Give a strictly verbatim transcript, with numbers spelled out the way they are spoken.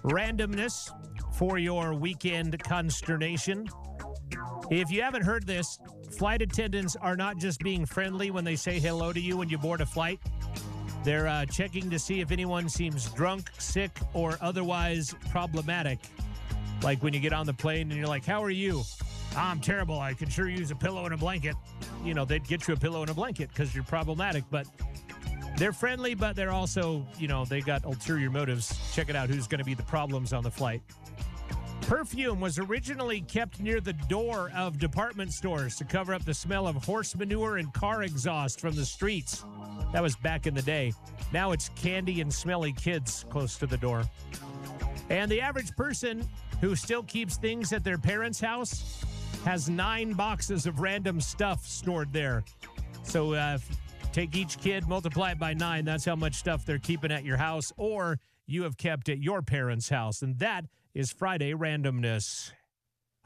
Randomness for your weekend consternation. If you haven't heard this, flight attendants are not just being friendly when they say hello to you when you board a flight. They're uh, checking to see if anyone seems drunk, sick, or otherwise problematic. Like when you get on the plane and you're like, how are you? I'm terrible. I could sure use a pillow and a blanket. You know, they'd get you a pillow and a blanket because you're problematic. But they're friendly, but they're also, you know, they got ulterior motives. Check it out. Who's going to be the problems on the flight? Perfume was originally kept near the door of department stores to cover up the smell of horse manure and car exhaust from the streets. That was back in the day. Now it's candy and smelly kids close to the door. And the average person who still keeps things at their parents' house has nine boxes of random stuff stored there. So uh, take each kid, multiply it by nine. That's how much stuff they're keeping at your house or you have kept at your parents' house. And that is Friday Randomness.